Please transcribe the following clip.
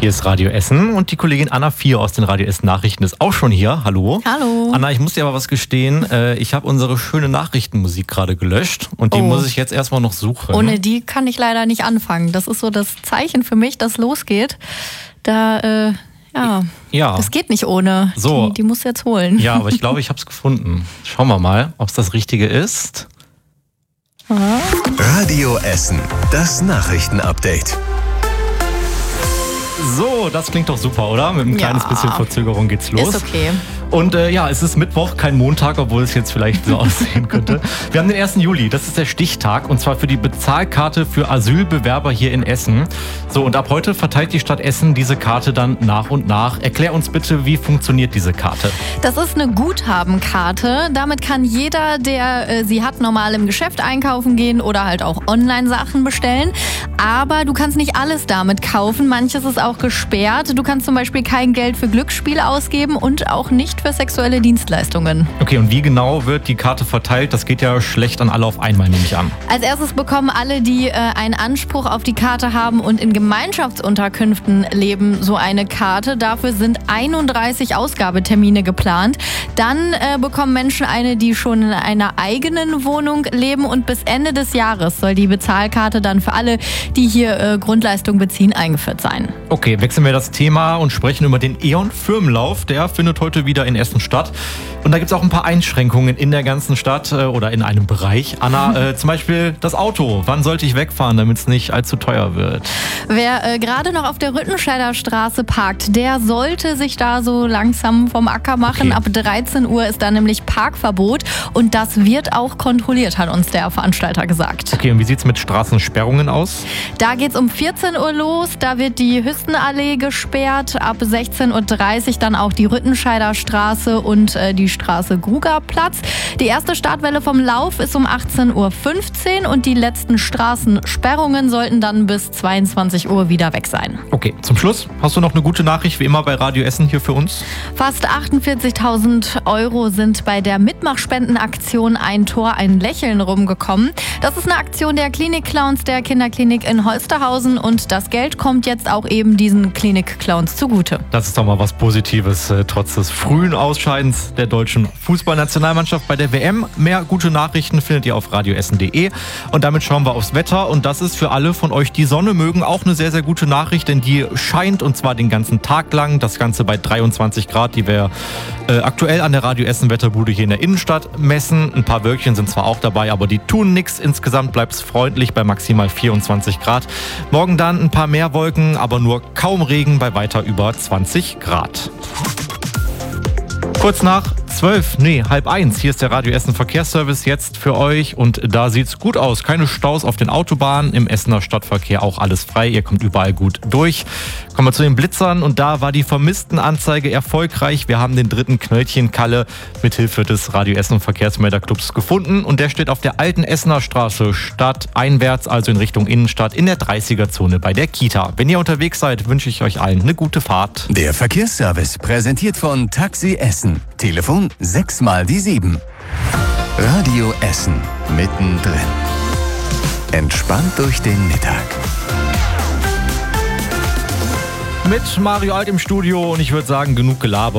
Hier ist Radio Essen und die Kollegin Anna 4 aus den Radio Essen Nachrichten ist auch schon hier. Hallo. Hallo. Anna, ich muss dir aber was gestehen. Ich habe unsere schöne Nachrichtenmusik gerade gelöscht und die muss ich jetzt erstmal noch suchen. Ohne die kann ich leider nicht anfangen. Das ist so das Zeichen für mich, dass losgeht. Das geht nicht ohne. So. Die musst du jetzt holen. Ja, aber ich glaube, ich habe es gefunden. Schauen wir mal, ob es das Richtige ist. Radio Essen, das Nachrichtenupdate. So, das klingt doch super, oder? Mit einem kleines bisschen Verzögerung geht's los. Ist okay. Und es ist Mittwoch, kein Montag, obwohl es jetzt vielleicht so aussehen könnte. Wir haben den 1. Juli, das ist der Stichtag, und zwar für die Bezahlkarte für Asylbewerber hier in Essen. So, und ab heute verteilt die Stadt Essen diese Karte dann nach und nach. Erklär uns bitte, wie funktioniert diese Karte? Das ist eine Guthabenkarte. Damit kann jeder, der sie hat, normal im Geschäft einkaufen gehen oder halt auch Online-Sachen bestellen. Aber du kannst nicht alles damit kaufen. Manches ist auch gesperrt. Du kannst zum Beispiel kein Geld für Glücksspiele ausgeben und auch nicht für sexuelle Dienstleistungen. Okay, und wie genau wird die Karte verteilt? Das geht ja schlecht an alle auf einmal, nehme ich an. Als erstes bekommen alle, die einen Anspruch auf die Karte haben und in Gemeinschaftsunterkünften leben, so eine Karte. Dafür sind 31 Ausgabetermine geplant. Dann bekommen Menschen eine, die schon in einer eigenen Wohnung leben, und bis Ende des Jahres soll die Bezahlkarte dann für alle, die hier Grundleistung beziehen, eingeführt sein. Okay, wechseln wir das Thema und sprechen über den E.ON-Firmenlauf. Der findet heute wieder in Essen statt. Und da gibt es auch ein paar Einschränkungen in der ganzen Stadt oder in einem Bereich. Anna, zum Beispiel das Auto. Wann sollte ich wegfahren, damit es nicht allzu teuer wird? Wer gerade noch auf der Rüttenscheider Straße parkt, der sollte sich da so langsam vom Acker machen. Okay. Ab 13 Uhr ist da nämlich Parkverbot, und das wird auch kontrolliert, hat uns der Veranstalter gesagt. Okay, und wie sieht es mit Straßensperrungen aus? Da geht's um 14 Uhr los, da wird die Hüstenallee gesperrt, ab 16.30 Uhr dann auch die Rüttenscheider Straße und die Straße Grugerplatz. Die erste Startwelle vom Lauf ist um 18.15 Uhr und die letzten Straßensperrungen sollten dann bis 22 Uhr wieder weg sein. Okay, zum Schluss hast du noch eine gute Nachricht, wie immer bei Radio Essen hier für uns? Fast 48.000 Euro sind bei der Mitmachspendenaktion Ein Tor, ein Lächeln rumgekommen. Das ist eine Aktion der Klinik-Clowns der Kinderklinik in Holsterhausen, und das Geld kommt jetzt auch eben diesen Klinik-Clowns zugute. Das ist doch mal was Positives, trotz des frühen Ausscheidens der deutschen Fußballnationalmannschaft bei der WM. Mehr gute Nachrichten findet ihr auf radioessen.de. Und damit schauen wir aufs Wetter. Und das ist für alle von euch, die Sonne mögen, auch eine sehr, sehr gute Nachricht, denn die scheint, und zwar den ganzen Tag lang. Das Ganze bei 23 Grad, die wir aktuell an der Radio Essen Wetterbude hier in der Innenstadt messen. Ein paar Wölkchen sind zwar auch dabei, aber die tun nichts. Insgesamt bleibt es freundlich bei maximal 24 Grad. Morgen dann ein paar mehr Wolken, aber nur kaum Regen bei weiter über 20 Grad. Kurz nach 12:30. Hier ist der Radio Essen Verkehrsservice jetzt für euch, und da sieht's gut aus. Keine Staus auf den Autobahnen, im Essener Stadtverkehr auch alles frei. Ihr kommt überall gut durch. Kommen wir zu den Blitzern, und da war die Vermisstenanzeige erfolgreich. Wir haben den dritten Knöllchen-Kalle mit Hilfe des Radio Essen Verkehrsmelderclubs gefunden, und der steht auf der alten Essener Straße stadteinwärts, also in Richtung Innenstadt, in der 30er-Zone bei der Kita. Wenn ihr unterwegs seid, wünsche ich euch allen eine gute Fahrt. Der Verkehrsservice präsentiert von Taxi Essen. Telefon 6x7. Radio Essen mittendrin. Entspannt durch den Mittag. Mit Mario Alt im Studio, und ich würde sagen, genug Gelaber.